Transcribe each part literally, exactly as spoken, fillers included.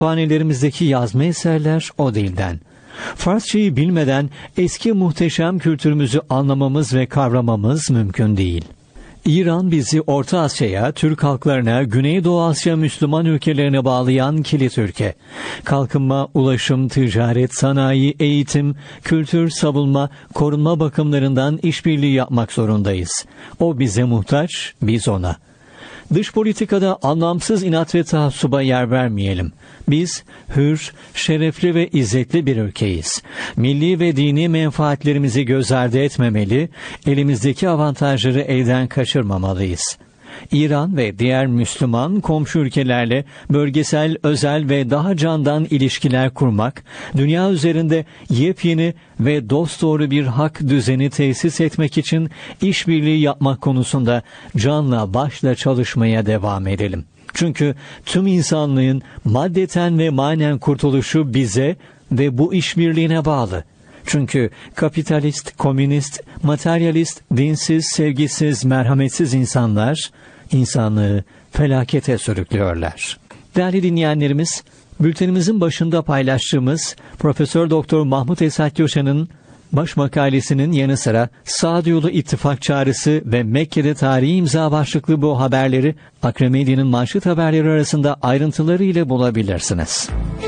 Kütüphanelerimizdeki yazma eserler o dilden. Farsçayı bilmeden eski muhteşem kültürümüzü anlamamız ve kavramamız mümkün değil. İran bizi Orta Asya'ya, Türk halklarına, Güneydoğu Asya Müslüman ülkelerine bağlayan kilit ülke. Kalkınma, ulaşım, ticaret, sanayi, eğitim, kültür, savunma, korunma bakımlarından işbirliği yapmak zorundayız. O bize muhtaç, biz ona. Dış politikada anlamsız inat ve taassuba yer vermeyelim. Biz hür, şerefli ve izzetli bir ülkeyiz. Milli ve dini menfaatlerimizi göz ardı etmemeli, elimizdeki avantajları elden kaçırmamalıyız. İran ve diğer Müslüman komşu ülkelerle bölgesel, özel ve daha candan ilişkiler kurmak, dünya üzerinde yepyeni ve dosdoğru bir hak düzeni tesis etmek için işbirliği yapmak konusunda canla başla çalışmaya devam edelim. Çünkü tüm insanlığın maddeten ve manen kurtuluşu bize ve bu işbirliğine bağlı. Çünkü kapitalist, komünist, materyalist, dinsiz, sevgisiz, merhametsiz insanlar insanlığı felakete sürüklüyorlar. Değerli dinleyenlerimiz, bültenimizin başında paylaştığımız Profesör Doktor Mahmut Esat Göçan'ın baş makalesinin yanı sıra Sağduyulu İttifak Çağrısı ve Mekke'de Tarihi imza başlıklı bu haberleri Akremedya'nın manşet haberleri arasında ayrıntıları ile bulabilirsiniz.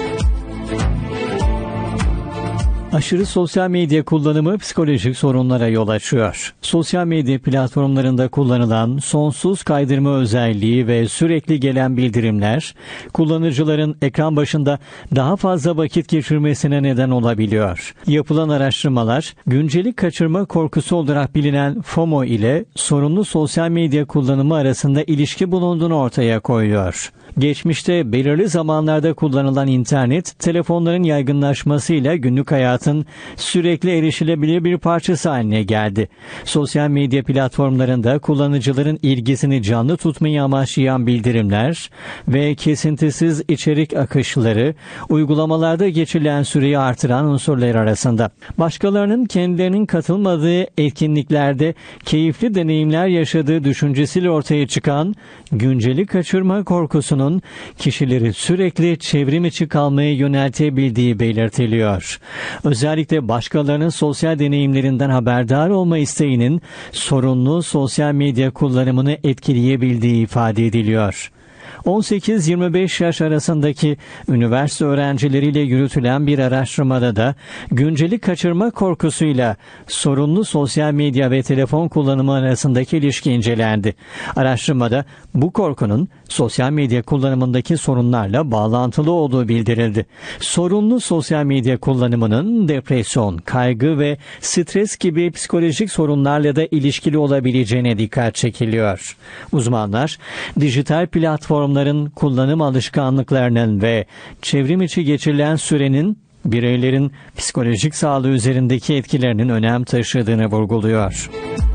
Aşırı sosyal medya kullanımı psikolojik sorunlara yol açıyor. Sosyal medya platformlarında kullanılan sonsuz kaydırma özelliği ve sürekli gelen bildirimler, kullanıcıların ekran başında daha fazla vakit geçirmesine neden olabiliyor. Yapılan araştırmalar, güncelik kaçırma korkusu olarak bilinen FOMO ile sorunlu sosyal medya kullanımı arasında ilişki bulunduğunu ortaya koyuyor. Geçmişte belirli zamanlarda kullanılan internet, telefonların yaygınlaşmasıyla günlük hayatın sürekli erişilebilir bir parçası haline geldi. Sosyal medya platformlarında kullanıcıların ilgisini canlı tutmayı amaçlayan bildirimler ve kesintisiz içerik akışları, uygulamalarda geçirilen süreyi artıran unsurlar arasında. Başkalarının kendilerinin katılmadığı etkinliklerde keyifli deneyimler yaşadığı düşüncesiyle ortaya çıkan güncelik kaçırma korkusunun kişileri sürekli çevrim içi kalmaya yöneltebildiği belirtiliyor. Özellikle başkalarının sosyal deneyimlerinden haberdar olma isteğinin sorunlu sosyal medya kullanımını etkileyebildiği ifade ediliyor. on sekiz yirmi beş yaş arasındaki üniversite öğrencileriyle yürütülen bir araştırmada da güncelik kaçırma korkusuyla sorunlu sosyal medya ve telefon kullanımı arasındaki ilişki incelendi. Araştırmada bu korkunun sosyal medya kullanımındaki sorunlarla bağlantılı olduğu bildirildi. Sorunlu sosyal medya kullanımının depresyon, kaygı ve stres gibi psikolojik sorunlarla da ilişkili olabileceğine dikkat çekiliyor. Uzmanlar, dijital platformların kullanım alışkanlıklarının ve çevrim içi geçirilen sürenin bireylerin psikolojik sağlığı üzerindeki etkilerinin önem taşıdığını vurguluyor.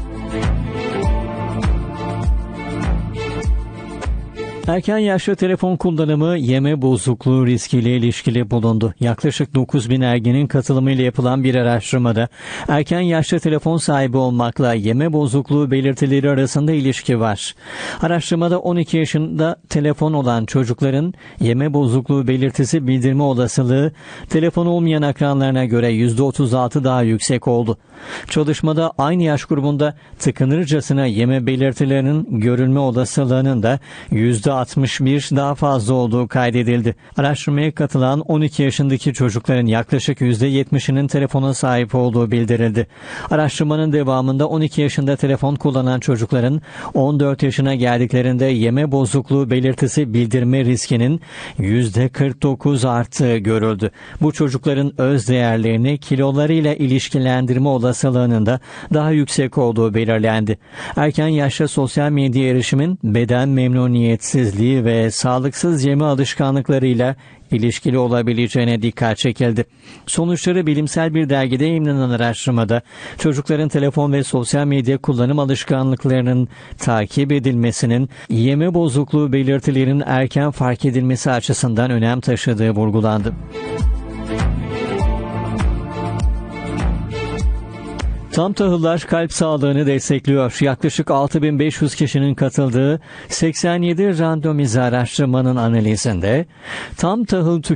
Erken yaşta telefon kullanımı yeme bozukluğu riskiyle ilişkili bulundu. Yaklaşık dokuz bin ergenin katılımıyla yapılan bir araştırmada erken yaşta telefon sahibi olmakla yeme bozukluğu belirtileri arasında ilişki var. Araştırmada on iki yaşında telefon olan çocukların yeme bozukluğu belirtisi bildirme olasılığı telefon olmayan akranlarına göre yüzde otuz altı daha yüksek oldu. Çalışmada aynı yaş grubunda tıkınırcasına yeme belirtilerinin görülme olasılığının da yüzde altmış bir daha fazla olduğu kaydedildi. Araştırmaya katılan on iki yaşındaki çocukların yaklaşık yüzde yetmişinin telefona sahip olduğu bildirildi. Araştırmanın devamında on iki yaşında telefon kullanan çocukların on dört yaşına geldiklerinde yeme bozukluğu belirtisi bildirme riskinin yüzde kırk dokuz arttığı görüldü. Bu çocukların öz değerlerini kilolarıyla ilişkilendirme olasılığının da daha yüksek olduğu belirlendi. Erken yaşta sosyal medya erişimin beden memnuniyetsizliği ve sağlıksız yeme alışkanlıklarıyla ilişkili olabileceğine dikkat çekildi. Sonuçları bilimsel bir dergide yayımlanan araştırmada çocukların telefon ve sosyal medya kullanım alışkanlıklarının takip edilmesinin yeme bozukluğu belirtilerinin erken fark edilmesi açısından önem taşıdığı vurgulandı. Tam tahıllar kalp sağlığını destekliyor. Yaklaşık altı bin beş yüz kişinin katıldığı seksen yedi randomize araştırmanın analizinde tam tahıl